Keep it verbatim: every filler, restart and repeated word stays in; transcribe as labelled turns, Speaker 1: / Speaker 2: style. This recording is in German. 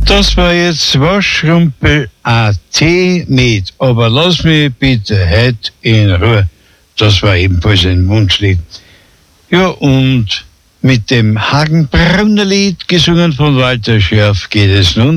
Speaker 1: Das war jetzt Waschrumpel A T mit Aber lass mich bitte heute in Ruhe. Das war ebenfalls ein Wunschlied. Ja, und mit dem Hagenbrunner Lied, gesungen von Walter Schärf, geht es nun